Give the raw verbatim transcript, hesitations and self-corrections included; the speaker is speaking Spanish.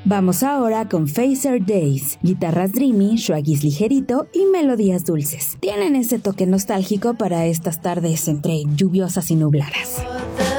Vamos ahora con Phaser Days, guitarras dreamy, swaggies ligerito y melodías dulces. Tienen ese toque nostálgico para estas tardes entre lluviosas y nubladas.